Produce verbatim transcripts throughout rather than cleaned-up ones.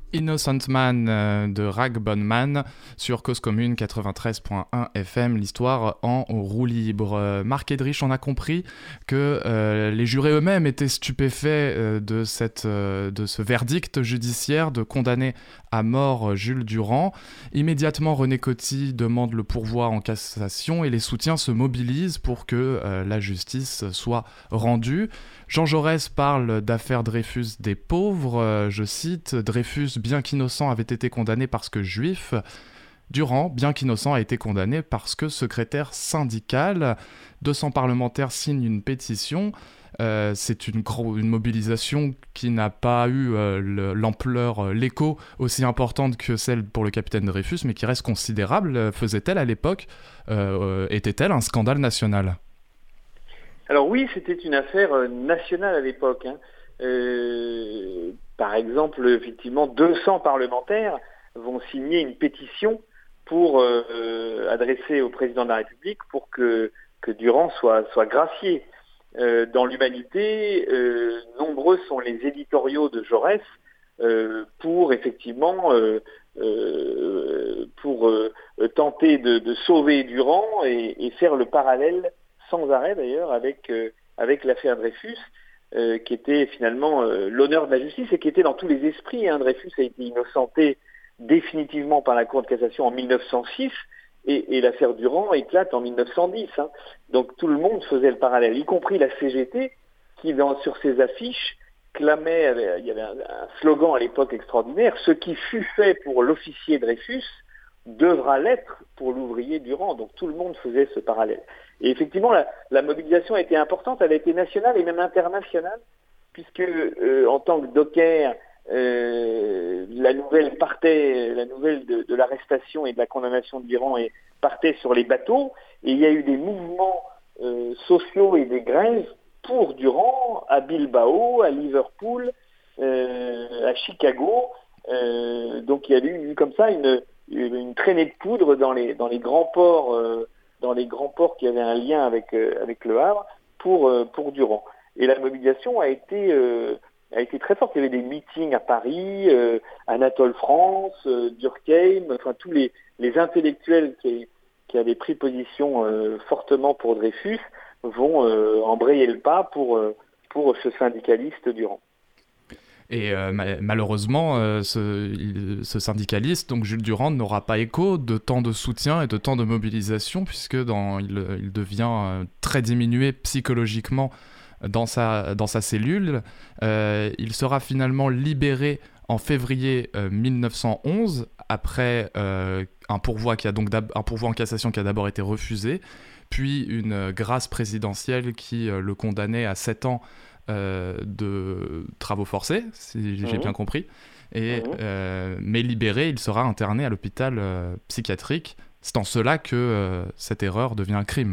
Innocent Man euh, de Rag Bonman sur Cause Commune quatre-vingt-treize point un F M, l'histoire en roue libre. Euh, Marc Edrich, on a compris que euh, les jurés eux-mêmes étaient stupéfaits euh, de, cette, euh, de ce verdict judiciaire de condamner à mort Jules Durand. Immédiatement, René Coty demande le pourvoi en cassation et les soutiens se mobilisent pour que euh, la justice soit rendue. Jean Jaurès parle d'affaire Dreyfus des pauvres, euh, je cite, Dreyfus, bien qu'innocent, avait été condamné parce que juif. Durand, bien qu'innocent, a été condamné parce que secrétaire syndical. deux cents parlementaires signent une pétition. Euh, c'est une, gro- une mobilisation qui n'a pas eu euh, le- l'ampleur, euh, l'écho aussi importante que celle pour le capitaine Dreyfus, mais qui reste considérable. Faisait-elle à l'époque, euh, était-elle un scandale national ? Alors oui, c'était une affaire euh, nationale à l'époque. Hein. Euh, par exemple, effectivement, deux cents parlementaires vont signer une pétition pour euh, adresser au président de la République pour que, que Durand soit, soit gracié. Euh, dans l'Humanité, euh, nombreux sont les éditoriaux de Jaurès euh, pour effectivement euh, euh, pour euh, tenter de, de sauver Durand et, et faire le parallèle sans arrêt d'ailleurs avec euh, avec l'affaire Dreyfus, euh, qui était finalement euh, l'honneur de la justice et qui était dans tous les esprits. Hein. Dreyfus a été innocenté définitivement par la Cour de cassation en mille neuf cent six et, et l'affaire Durand éclate en mille neuf cent dix. Hein. Donc tout le monde faisait le parallèle, y compris la C G T qui, dans, sur ses affiches, clamait, il y avait un, un slogan à l'époque extraordinaire, ce qui fut fait pour l'officier Dreyfus devra l'être pour l'ouvrier Durand. Donc tout le monde faisait ce parallèle. Et effectivement, la, la mobilisation a été importante, elle a été nationale et même internationale, puisque euh, en tant que docker, euh, la nouvelle partait, la nouvelle de, de l'arrestation et de la condamnation de Durand et partait sur les bateaux, et il y a eu des mouvements euh, sociaux et des grèves pour Durand à Bilbao, à Liverpool, euh, à Chicago. Euh, donc il y a eu, eu comme ça une, une traînée de poudre dans les, dans les grands ports. Euh, dans les grands ports qui avaient un lien avec euh, avec Le Havre pour euh, pour Durand. Et la mobilisation a été euh, a été très forte. Il y avait des meetings à Paris, euh, Anatole France, euh, Durkheim, enfin tous les les intellectuels qui qui avaient pris position euh, fortement pour Dreyfus vont euh, embrayer le pas pour euh, pour ce syndicaliste Durand. Et euh, ma- malheureusement, euh, ce, il- ce syndicaliste, donc Jules Durand, n'aura pas écho de tant de soutien et de tant de mobilisation, puisque dans, il, il devient euh, très diminué psychologiquement dans sa, dans sa cellule. Euh, il sera finalement libéré en février euh, mille neuf cent onze, après euh, un, pourvoi qui a donc un pourvoi en cassation qui a d'abord été refusé, puis une euh, grâce présidentielle qui euh, le condamnait à sept ans Euh, de travaux forcés, si j'ai Mmh. bien compris. Et, Mmh. euh, mais libéré, il sera interné à l'hôpital euh, psychiatrique. C'est en cela que euh, cette erreur devient un crime.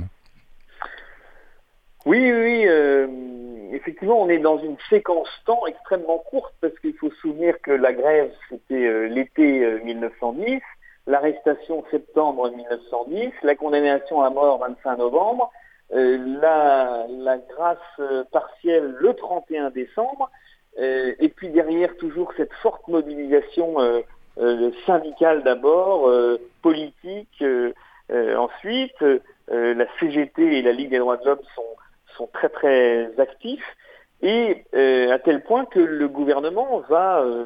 Oui, oui, oui euh, effectivement, on est dans une séquence temps extrêmement courte parce qu'il faut se souvenir que la grève, c'était euh, l'été euh, mille neuf cent dix, l'arrestation septembre mille neuf cent dix, la condamnation à mort vingt-cinq novembre, euh, la, la grâce euh, partielle le trente et un décembre, euh, et puis derrière toujours cette forte mobilisation euh, euh, syndicale d'abord, euh, politique euh, euh, ensuite, euh, la C G T et la Ligue des droits de l'homme sont sont très très actifs et euh, à tel point que le gouvernement va euh,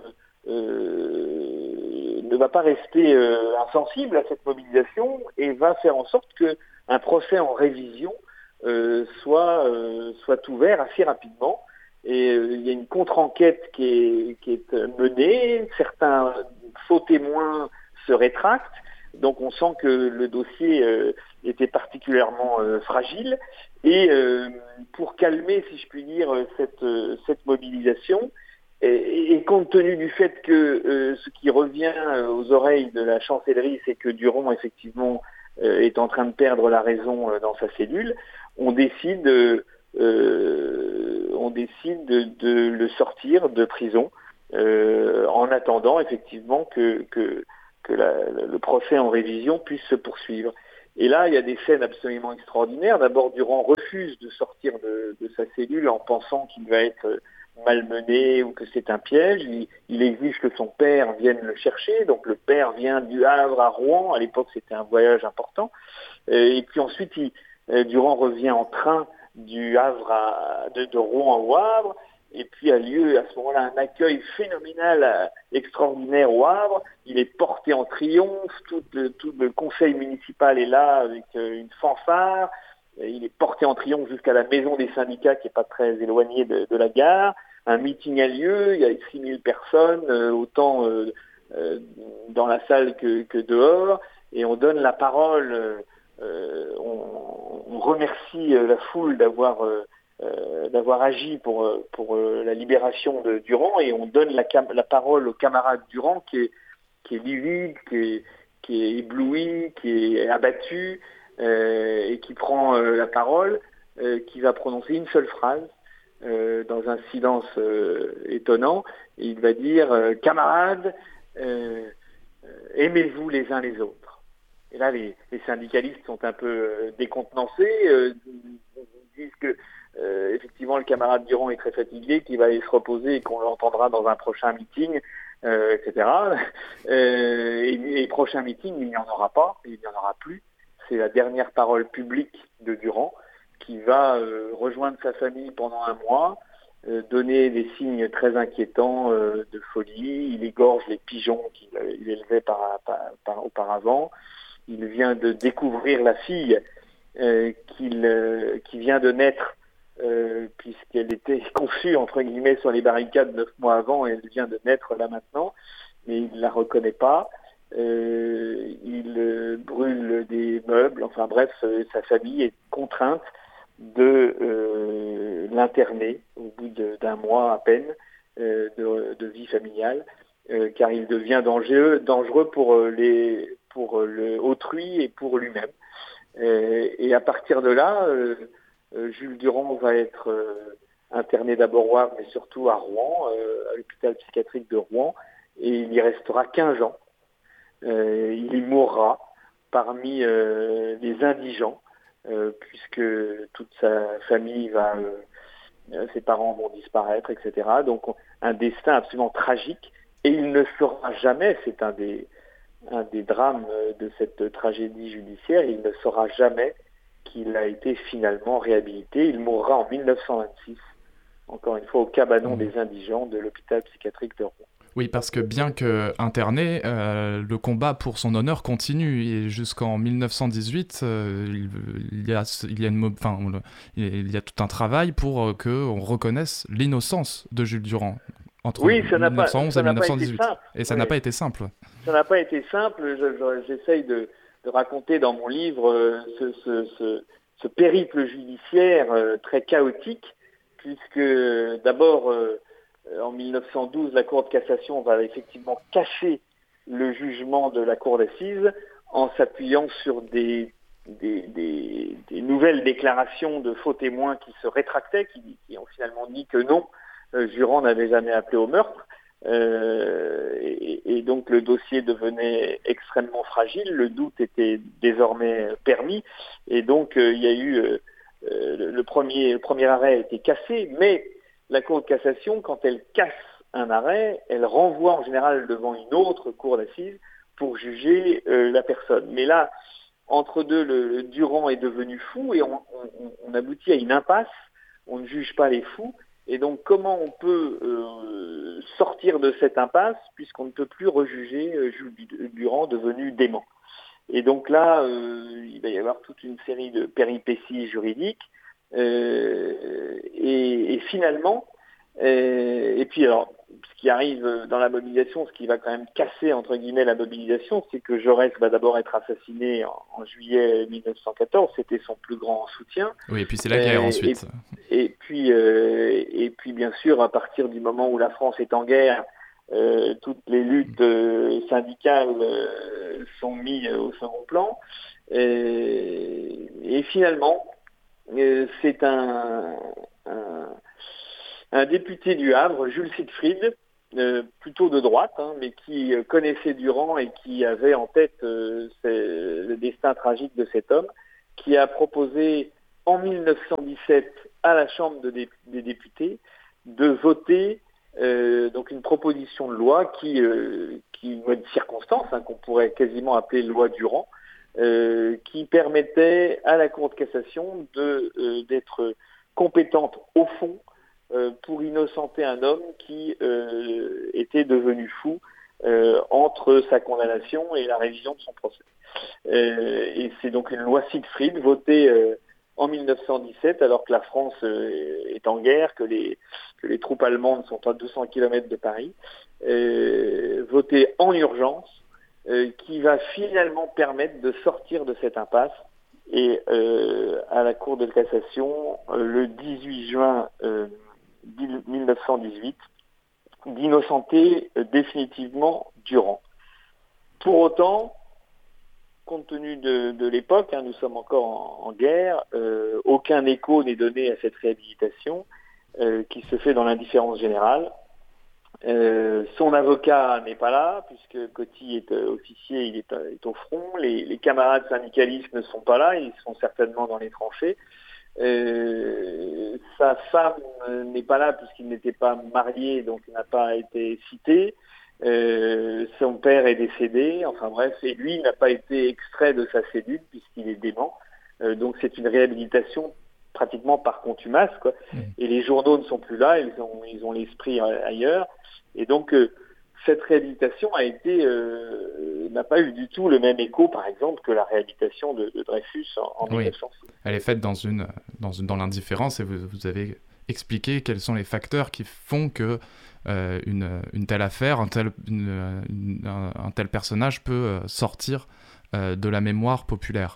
euh, ne va pas rester euh, insensible à cette mobilisation et va faire en sorte que un procès en révision euh, soit euh, soit ouvert assez rapidement. Et euh, il y a une contre-enquête qui est qui est menée, certains faux témoins se rétractent, donc on sent que le dossier euh, était particulièrement euh, fragile. Et euh, pour calmer, si je puis dire, cette, euh, cette mobilisation, et, et compte tenu du fait que euh, ce qui revient aux oreilles de la chancellerie, c'est que Durand, effectivement, euh, est en train de perdre la raison euh, dans sa cellule, on décide, euh, on décide de, de le sortir de prison, euh, en attendant, effectivement, que, que, que la, le procès en révision puisse se poursuivre. Et là, il y a des scènes absolument extraordinaires. D'abord, Durand refuse de sortir de, de sa cellule en pensant qu'il va être malmené ou que c'est un piège. Il, il exige que son père vienne le chercher. Donc le père vient du Havre à Rouen. À l'époque, c'était un voyage important. Euh, et puis ensuite, il, euh, Durand revient en train du Havre à, de, de Rouen au Havre. Et puis a lieu à ce moment-là un accueil phénoménal, euh, extraordinaire au Havre. Il est porté en triomphe. Tout le, tout le conseil municipal est là avec euh, une fanfare. Il est porté en triomphe jusqu'à la maison des syndicats qui n'est pas très éloignée de, de la gare. Un meeting a lieu, il y a six mille personnes, euh, autant euh, euh, dans la salle que, que dehors, et on donne la parole, euh, on, on remercie la foule d'avoir, euh, d'avoir agi pour, pour la libération de Durand, et on donne la, cam- la parole au camarade Durand qui est, qui est livide, qui est, qui est ébloui, qui est abattu, euh, et qui prend euh, la parole, euh, qui va prononcer une seule phrase, Euh, dans un silence euh, étonnant, et il va dire euh, camarades, euh, euh, aimez-vous les uns les autres. Et là, les, les syndicalistes sont un peu euh, décontenancés, euh, disent que euh, effectivement le camarade Durand est très fatigué, qu'il va aller se reposer et qu'on l'entendra dans un prochain meeting, euh, et cetera. Euh, et, et prochain meeting, il n'y en aura pas, il n'y en aura plus. C'est la dernière parole publique de Durand, qui va euh, rejoindre sa famille pendant un mois, euh, donner des signes très inquiétants euh, de folie. Il égorge les pigeons qu'il il élevait par, par, par, auparavant. Il vient de découvrir la fille euh, qu'il, euh, qui vient de naître, euh, puisqu'elle était conçue, entre guillemets, sur les barricades neuf mois avant, et elle vient de naître là maintenant, mais il ne la reconnaît pas. Euh, il euh, brûle des meubles, enfin bref, euh, sa famille est contrainte de euh, l'interner au bout de, d'un mois à peine euh, de, de vie familiale, euh, car il devient dangereux, dangereux pour les pour le autrui et pour lui-même. Euh, et à partir de là, euh, euh, Jules Durand va être euh, interné d'abord au Havre, mais surtout à Rouen, euh, à l'hôpital psychiatrique de Rouen, et il y restera quinze ans. Euh, il y mourra parmi euh, les indigents, Euh, puisque toute sa famille va, euh, ses parents vont disparaître, et cetera. Donc un destin absolument tragique, et il ne saura jamais, c'est un des, un des drames de cette tragédie judiciaire, il ne saura jamais qu'il a été finalement réhabilité. Il mourra en mille neuf cent vingt-six, encore une fois au cabanon des indigents de l'hôpital psychiatrique de Rouen. Oui, parce que bien que interné, euh, le combat pour son honneur continue, et jusqu'en mille neuf cent dix-huit, euh, il, il, y a, il, y a une, enfin, il y a tout un travail pour euh, qu'on reconnaisse l'innocence de Jules Durand entre oui, ça mille neuf cent onze pas, et mille neuf cent dix-huit. Et ça oui. n'a pas été simple. Ça n'a pas été simple. Je, je, j'essaye de, de raconter dans mon livre euh, ce, ce, ce, ce périple judiciaire euh, très chaotique, puisque d'abord, euh, en mille neuf cent douze, la Cour de cassation va effectivement casser le jugement de la Cour d'assises en s'appuyant sur des, des, des, des nouvelles déclarations de faux témoins qui se rétractaient, qui, qui ont finalement dit que non, euh, Durand n'avait jamais appelé au meurtre. Euh, et, et donc le dossier devenait extrêmement fragile, le doute était désormais permis, et donc euh, il y a eu euh, le, le, premier, le premier arrêt a été cassé, mais la Cour de cassation, quand elle casse un arrêt, elle renvoie en général devant une autre cour d'assises pour juger euh, la personne. Mais là, entre deux, le, le Durand est devenu fou, et on, on, on aboutit à une impasse, on ne juge pas les fous. Et donc, comment on peut euh, sortir de cette impasse, puisqu'on ne peut plus rejuger euh, Jules Durand devenu dément. Et donc là, euh, il va y avoir toute une série de péripéties juridiques. Euh, et, et finalement, euh, et puis alors, ce qui arrive dans la mobilisation, ce qui va quand même casser, entre guillemets, la mobilisation, c'est que Jaurès va d'abord être assassiné en, en juillet mille neuf cent quatorze, c'était son plus grand soutien. Oui, et puis c'est la guerre euh, ensuite. Et, et, puis, euh, et puis, bien sûr, à partir du moment où la France est en guerre, euh, toutes les luttes euh, syndicales euh, sont mises au second plan. Et, et finalement, euh, c'est un... un Un député du Havre, Jules Siegfried, euh, plutôt de droite, hein, mais qui euh, connaissait Durand et qui avait en tête euh, le destin tragique de cet homme, qui a proposé en mille neuf cent dix-sept à la Chambre de dé- des députés de voter euh, donc une proposition de loi qui, euh, qui une loi de circonstance, hein, qu'on pourrait quasiment appeler loi Durand, euh, qui permettait à la Cour de cassation de, euh, d'être compétente au fond euh, pour innocenter un homme qui euh, était devenu fou euh, entre sa condamnation et la révision de son procès. Euh, et c'est donc une loi Siegfried votée euh, en mille neuf cent dix-sept, alors que la France euh, est en guerre, que les, que les troupes allemandes sont à deux cents kilomètres de Paris, euh, votée en urgence, euh, qui va finalement permettre de sortir de cette impasse. Et euh, à la Cour de cassation, euh, le dix-huit juin euh, mille neuf cent dix-huit, d'innocenter euh, définitivement Durand. Pour autant, compte tenu de, de l'époque, hein, nous sommes encore en, en guerre, euh, aucun écho n'est donné à cette réhabilitation euh, qui se fait dans l'indifférence générale. Euh, son avocat n'est pas là, puisque Coty est euh, officier, il est, est au front. Les, les camarades syndicalistes ne sont pas là, ils sont certainement dans les tranchées. Euh, sa femme n'est pas là, puisqu'il n'était pas marié, donc n'a pas été cité. Euh, son père est décédé, enfin bref, et lui n'a pas été extrait de sa cellule, puisqu'il est dément. Euh, donc c'est une réhabilitation pratiquement par contumace, quoi. Mmh. Et les journaux ne sont plus là, ils ont, ils ont l'esprit ailleurs. Et donc, euh, cette réhabilitation a été, euh, n'a pas eu du tout le même écho, par exemple, que la réhabilitation de, de Dreyfus en, en oui. mille neuf cent six. Elle est faite dans, une, dans, une, dans l'indifférence, et vous, vous avez expliqué quels sont les facteurs qui font que euh, une, une telle affaire, un tel, une, une, un, un tel personnage peut sortir euh, de la mémoire populaire.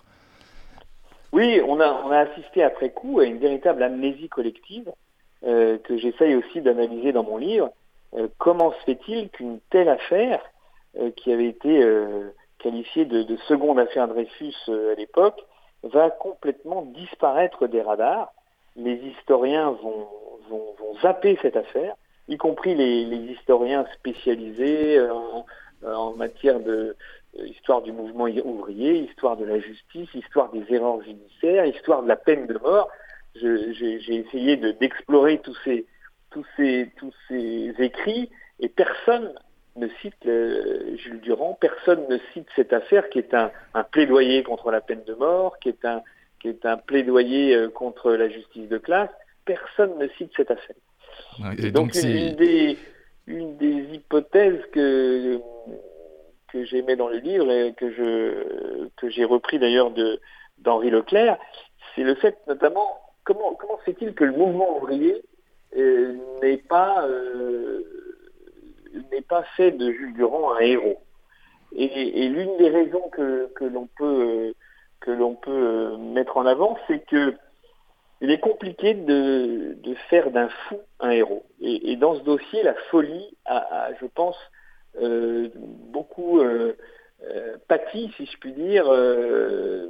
Oui, on a, on a assisté après coup à une véritable amnésie collective euh, que j'essaye aussi d'analyser dans mon livre. Euh, comment se fait-il qu'une telle affaire, euh, qui avait été euh, qualifiée de, de seconde affaire Dreyfus euh, à l'époque, va complètement disparaître des radars? Les historiens vont, vont, vont zapper cette affaire, y compris les, les historiens spécialisés euh, en, en matière de euh, histoire du mouvement ouvrier, histoire de la justice, histoire des erreurs judiciaires, histoire de la peine de mort. Je, j'ai, j'ai essayé de, d'explorer tous ces tous ces, tous ces écrits, et personne ne cite euh, Jules Durand, personne ne cite cette affaire qui est un, un plaidoyer contre la peine de mort, qui est un, qui est un plaidoyer euh, contre la justice de classe. Personne ne cite cette affaire. Et, et donc, donc une, une, des, une des hypothèses que, que j'aimais dans le livre, et que, je, que j'ai repris d'ailleurs de, d'Henri Leclerc, c'est le fait notamment, comment, comment se fait-il que le mouvement ouvrier Euh, n'est pas euh, n'est pas fait de Jules Durand un héros. Et, et l'une des raisons que, que l'on peut euh, que l'on peut mettre en avant, c'est que il est compliqué de, de faire d'un fou un héros. Et, et dans ce dossier, la folie a, a je pense, euh, beaucoup euh, euh, pâti, si je puis dire, euh,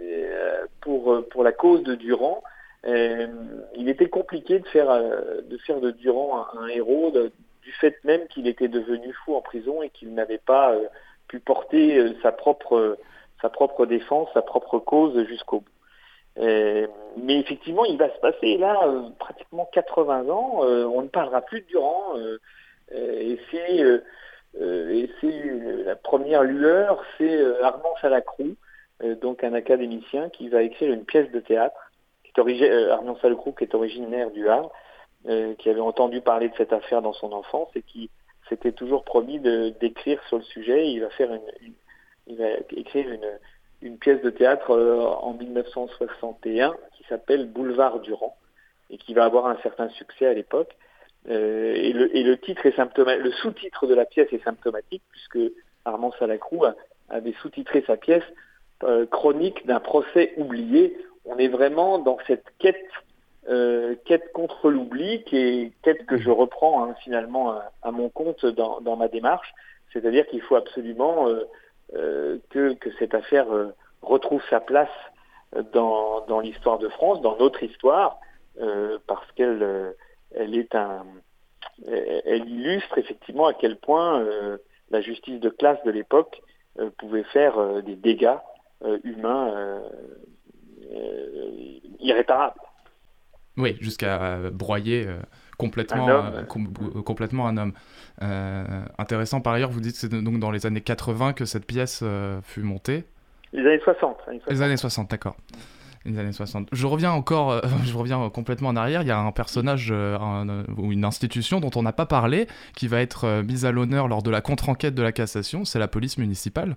pour pour la cause de Durand. Euh, il était compliqué de faire, euh, de faire de Durand un, un héros, de, du fait même qu'il était devenu fou en prison et qu'il n'avait pas euh, pu porter euh, sa propre, sa propre défense, sa propre cause jusqu'au bout. Euh, mais effectivement, il va se passer là euh, pratiquement quatre-vingts ans, euh, on ne parlera plus de Durand, euh, euh, et c'est, euh, euh, et c'est euh, la première lueur, c'est euh, Armand Salacrou, euh, donc un académicien qui va écrire une pièce de théâtre. Euh, Armand Salacrou, qui est originaire du Havre, euh, qui avait entendu parler de cette affaire dans son enfance et qui s'était toujours promis de, d'écrire sur le sujet. Il va faire une, une il va écrire une, une pièce de théâtre euh, en mille neuf cent soixante et un qui s'appelle Boulevard Durand et qui va avoir un certain succès à l'époque. Euh, et, le, et le titre est symptomatique, le sous-titre de la pièce est symptomatique puisque Armand Salacrou a, avait sous-titré sa pièce euh, Chronique d'un procès oublié. On est vraiment dans cette quête, euh, quête contre l'oubli, qui est quête que je reprends hein, finalement à, à mon compte dans, dans ma démarche. C'est-à-dire qu'il faut absolument euh, euh, que, que cette affaire euh, retrouve sa place dans, dans l'histoire de France, dans notre histoire, euh, parce qu'elle euh, elle est un, elle illustre effectivement à quel point euh, la justice de classe de l'époque euh, pouvait faire euh, des dégâts euh, humains. Euh, Euh, irréparable. Oui, jusqu'à euh, broyer euh, complètement, un homme. euh, com- complètement un homme. Euh, intéressant par ailleurs, vous dites que c'est donc dans les années quatre-vingts que cette pièce euh, fut montée. Les années soixante. Années soixante. Les années soixante, d'accord. Les années soixante. Je reviens encore, euh, je reviens complètement en arrière. Il y a un personnage euh, un, ou une institution dont on n'a pas parlé, qui va être euh, mise à l'honneur lors de la contre-enquête de la cassation, c'est la police municipale.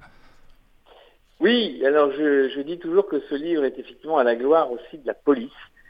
Oui, alors je, je dis toujours que ce livre est effectivement à la gloire aussi de la police,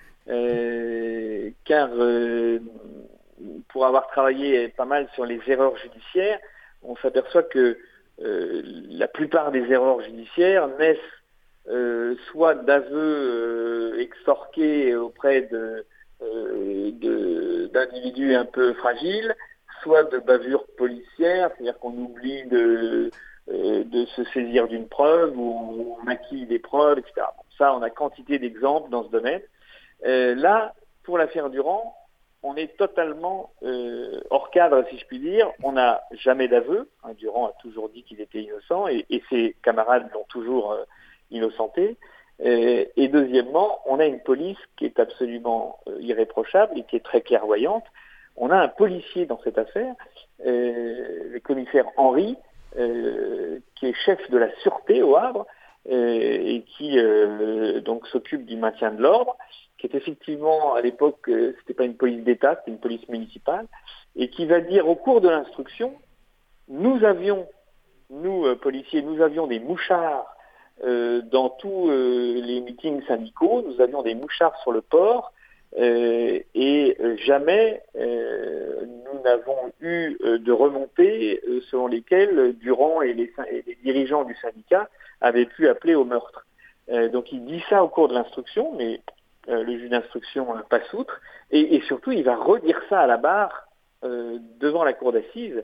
euh, car euh, pour avoir travaillé pas mal sur les erreurs judiciaires, on s'aperçoit que euh, la plupart des erreurs judiciaires naissent euh, soit d'aveux euh, extorqués auprès de, euh, de, d'individus un peu fragiles, soit de bavures policières, c'est-à-dire qu'on oublie de, euh, de se saisir d'une preuve ou on acquit des preuves, et cetera. Bon, ça, on a quantité d'exemples dans ce domaine. Euh, là, pour l'affaire Durand, on est totalement euh, hors cadre, si je puis dire. On n'a jamais d'aveu. Hein, Durand a toujours dit qu'il était innocent et, et ses camarades l'ont toujours euh, innocenté. Et, et deuxièmement, on a une police qui est absolument euh, irréprochable et qui est très clairvoyante. On a un policier dans cette affaire, euh, le commissaire Henry, euh, qui est chef de la sûreté au Havre euh, et qui euh, donc s'occupe du maintien de l'ordre, qui est effectivement, à l'époque, euh, c'était pas une police d'État, c'était une police municipale, et qui va dire au cours de l'instruction, nous avions, nous euh, policiers, nous avions des mouchards euh, dans tous euh, les meetings syndicaux, nous avions des mouchards sur le port, euh, et euh, jamais euh, nous n'avons eu euh, de remontées euh, selon lesquelles Durand et les, et les dirigeants du syndicat avaient pu appeler au meurtre. Euh, donc il dit ça au cours de l'instruction, mais Euh, le juge d'instruction euh, passe outre, et, et surtout il va redire ça à la barre euh, devant la cour d'assises.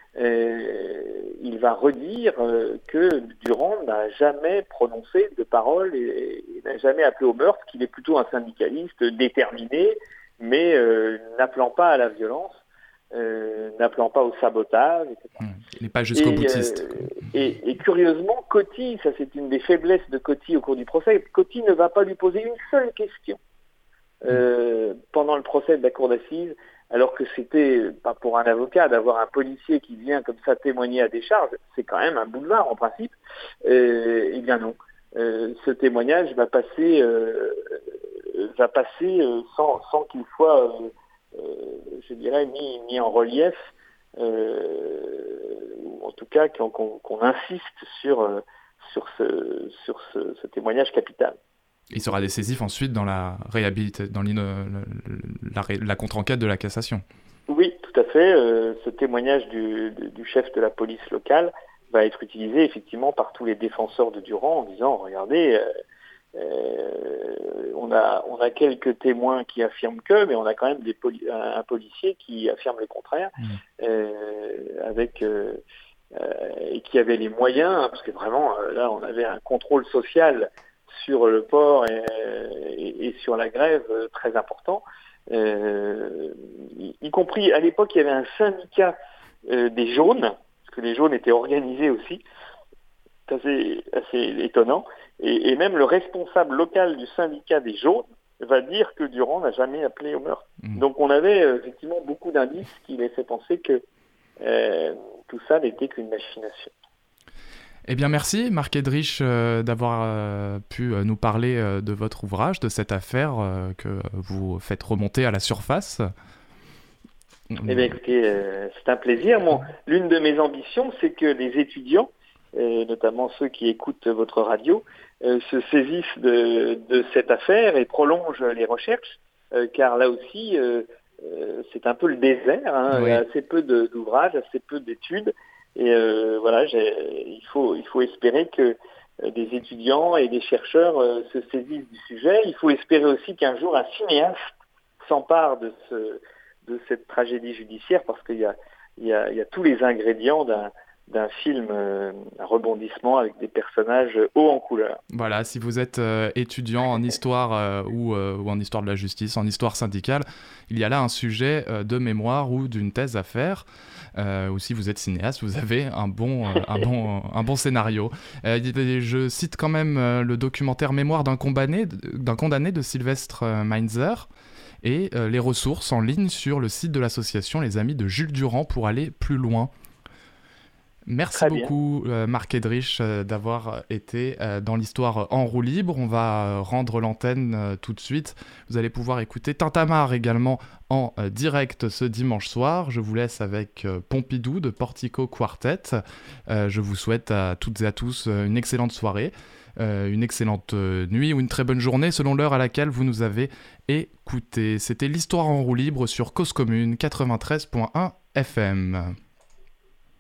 Euh, il va redire euh, que Durand n'a jamais prononcé de parole et, et n'a jamais appelé au meurtre, qu'il est plutôt un syndicaliste déterminé, mais euh, n'appelant pas à la violence, euh, n'appelant pas au sabotage, et cetera. Il n'est pas jusqu'au et, boutiste. Euh, et, et curieusement, Coty, ça c'est une des faiblesses de Coty au cours du procès, Coty ne va pas lui poser une seule question euh, pendant le procès de la cour d'assises, alors que c'était, pas pour un avocat, d'avoir un policier qui vient comme ça témoigner à décharge, c'est quand même un boulevard en principe. Euh, eh bien non, euh, ce témoignage va passer, euh, va passer euh, sans, sans qu'il soit, euh, euh, je dirais, mis, mis en relief, euh, ou en tout cas qu'on, qu'on, qu'on insiste sur, euh, sur, ce, sur ce, ce témoignage capital. Il sera décisif ensuite dans la réhabilité, dans la, la, la contre-enquête de la cassation. Oui, tout à fait. Euh, ce témoignage du, du, du chef de la police locale va être utilisé effectivement par tous les défenseurs de Durand en disant, regardez, euh, euh, on a on a quelques témoins qui affirment que, mais on a quand même des poli- un, un policier qui affirme le contraire, mmh. euh, avec euh, euh, et qui avait les moyens, hein, parce que vraiment euh, là on avait un contrôle social sur le port et, et, et sur la grève euh, très important, euh, y, y compris à l'époque il y avait un syndicat euh, des jaunes, parce que les jaunes étaient organisés aussi, c'est assez, assez étonnant, et, et même le responsable local du syndicat des jaunes va dire que Durand n'a jamais appelé au meurtre. Mmh. Donc on avait euh, effectivement beaucoup d'indices qui laissaient penser que euh, tout ça n'était qu'une machination. Eh bien merci Marc Edrich euh, d'avoir euh, pu euh, nous parler euh, de votre ouvrage, de cette affaire euh, que vous faites remonter à la surface. Eh bien écoutez, euh, c'est un plaisir. Mon, l'une de mes ambitions, c'est que les étudiants, euh, notamment ceux qui écoutent votre radio, euh, se saisissent de, de cette affaire et prolongent les recherches, euh, car là aussi, euh, euh, c'est un peu le désert, hein, oui. Il y a assez peu de, d'ouvrages, assez peu d'études. Et euh, voilà, j'ai, il faut il faut espérer que euh, des étudiants et des chercheurs euh, se saisissent du sujet. Il faut espérer aussi qu'un jour un cinéaste s'empare de ce de cette tragédie judiciaire, parce qu'il y a il y a il y a tous les ingrédients d'un d'un film, euh, un rebondissement avec des personnages hauts en couleur. Voilà, si vous êtes euh, étudiant en histoire euh, ou, euh, ou en histoire de la justice, en histoire syndicale, il y a là un sujet euh, de mémoire ou d'une thèse à faire. Euh, ou si vous êtes cinéaste, vous avez un bon, euh, un bon, un bon scénario. Euh, je cite quand même euh, le documentaire Mémoire d'un condamné, d'un condamné de Sylvestre Meinzer, et euh, les ressources en ligne sur le site de l'association Les Amis de Jules Durand pour aller plus loin. Merci Très beaucoup euh, Marc Edrich euh, d'avoir été euh, dans l'histoire en roue libre. On va euh, rendre l'antenne euh, tout de suite. Vous allez pouvoir écouter Tintamarre également en euh, direct ce dimanche soir. Je vous laisse avec euh, Pompidou de Portico Quartet. Euh, je vous souhaite à toutes et à tous euh, une excellente soirée, euh, une excellente euh, nuit ou une très bonne journée selon l'heure à laquelle vous nous avez écoutés. C'était l'histoire en roue libre sur Cause Commune quatre-vingt-treize point un F M.